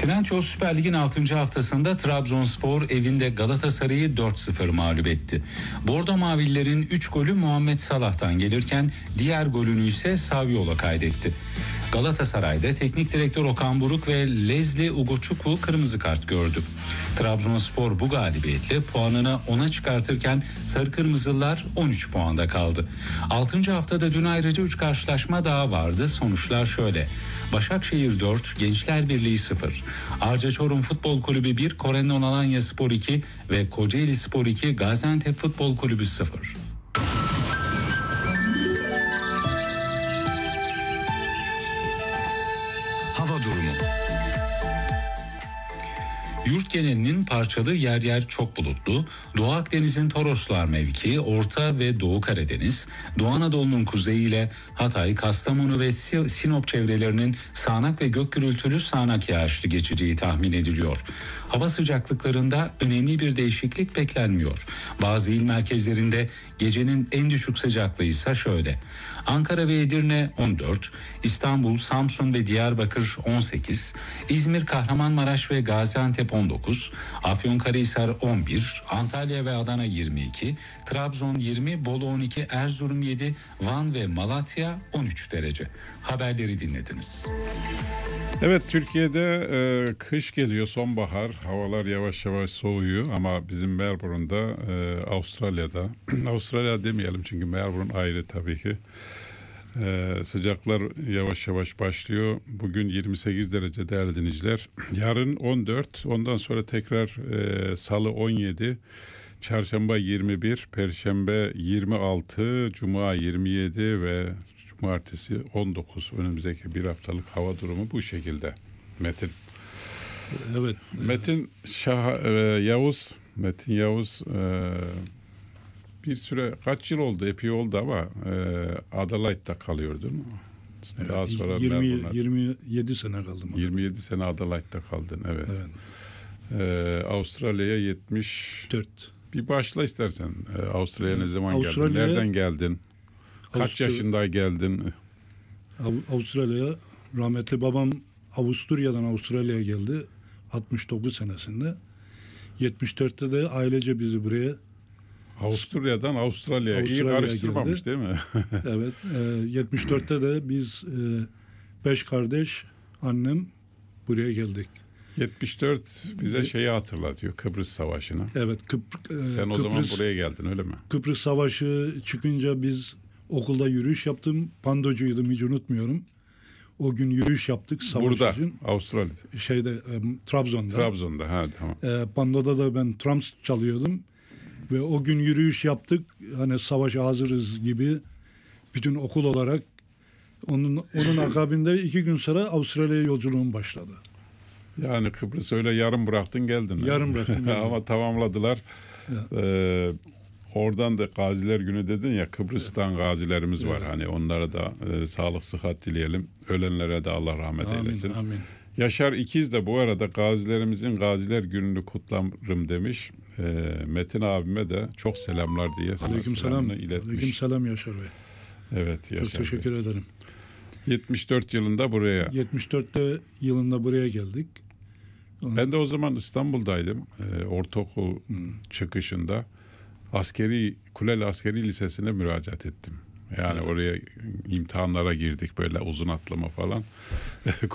Trendyol Süper Lig'in 6. haftasında Trabzonspor evinde Galatasaray'ı 4-0 mağlup etti. Bordo Mavililerin 3 golü Muhammed Salah'tan gelirken diğer golünü ise Saviola kaydetti. Galatasaray'da teknik direktör Okan Buruk ve Leslie Ugochukwu kırmızı kart gördü. Trabzonspor bu galibiyetle puanını 10'a çıkartırken Sarı Kırmızılar 13 puanda kaldı. 6. haftada dün ayrıca 3 karşılaşma daha vardı. Sonuçlar şöyle: Başakşehir 4, Gençler Birliği 0, Arca Çorum Futbol Kulübü 1, Korennon Alanyaspor 2 ve Kocaeli Spor 2, Gaziantep Futbol Kulübü 0. Hava durumu. Yurt genelinin parçalı, yer yer çok bulutlu, Doğu Akdeniz'in Toroslar mevkii, Orta ve Doğu Karadeniz, Doğu Anadolu'nun kuzeyiyle Hatay, Kastamonu ve Sinop çevrelerinin sağanak ve gök gürültülü sağanak yağışlı geçeceği tahmin ediliyor. Hava sıcaklıklarında önemli bir değişiklik beklenmiyor. Bazı il merkezlerinde gecenin en düşük sıcaklığı ise şöyle: Ankara ve Edirne 14, İstanbul, Samsun ve Diyarbakır 18, İzmir, Kahramanmaraş ve Gaziantep 19, Afyonkarahisar 11, Antalya ve Adana 22, Trabzon 20, Bolu 12, Erzurum 7, Van ve Malatya 13 derece. Haberleri dinlediniz. Evet, Türkiye'de kış geliyor, sonbahar, havalar yavaş yavaş soğuyor ama bizim Melbourne'da, Avustralya'da, Avustralya demeyelim çünkü Melbourne ayrı tabii ki, sıcaklar yavaş yavaş başlıyor. Bugün 28 derece değerli dinleyiciler. Yarın 14, ondan sonra tekrar Salı 17, Çarşamba 21, Perşembe 26, Cuma 27 ve Cumartesi 19. Önümüzdeki bir haftalık hava durumu bu şekilde. Metin. Evet. Metin Yavuz bir süre, kaç yıl oldu, epey oldu ama Adelaide'da kalıyor değil mi? Evet, Daha sonra 27 sene kaldım. 27 sene Adelaide'da kaldın, evet. Avustralya'ya 74. Bir başla istersen. Avustralya'ya ne zaman geldin? Nereden geldin? Kaç yaşında geldin? Avustralya'ya rahmetli babam Avusturya'dan Avustralya'ya geldi 69 senesinde. 74'te de ailece bizi buraya Avusturya'dan Avustralya'ya iyi karıştırmamış geldi. Değil mi? Evet. 74'te de biz 5 kardeş, annem buraya geldik. 74 bize şeyi hatırlatıyor, Kıbrıs Savaşı'nı. Evet. Sen o zaman buraya geldin öyle mi? Kıbrıs Savaşı çıkınca biz okulda yürüyüş yaptım. Pandocuydum, hiç unutmuyorum. O gün yürüyüş yaptık savaş burada, için. Avustralya'da. Trabzon'da. Trabzon'da, ha tamam. Pando'da da ben trams çalıyordum. Ve o gün yürüyüş yaptık. Hani savaşa hazırız gibi bütün okul olarak. Onun akabinde 2 gün sonra Avustralya'ya yolculuğum başladı. Yani Kıbrıs öyle yarım bıraktın geldin. Yarım bıraktım. Ama tamamladılar. Oradan da Gaziler Günü dedin ya, Kıbrıs'tan gazilerimiz var. Hani onlara da sağlık sıhhat dileyelim. Ölenlere de Allah rahmet eylesin. Amin. Yaşar İkiz de bu arada gazilerimizin Gaziler Günü'nü kutlarım demiş. Metin abime de çok selamlar diye sana selamını iletmiş. Aleykümselam Yaşar Bey. Evet Yaşar çok teşekkür ederim. 74 yılında buraya. 74'te yılında buraya geldik. Ben de o zaman İstanbul'daydım. Ortaokul çıkışında Kuleli Askeri Lisesi'ne müracaat ettim. Yani oraya imtihanlara girdik, böyle uzun atlama falan.